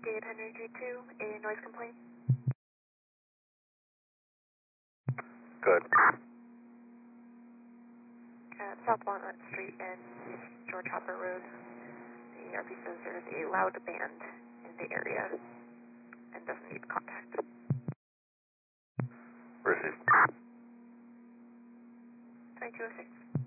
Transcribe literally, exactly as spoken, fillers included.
Whiskey eight hundred G two, a noise complaint. Good. At South Walnut Street and East George Hopper Road, the R P says there is a loud band in the area and doesn't need contact. Received. twenty-two oh six.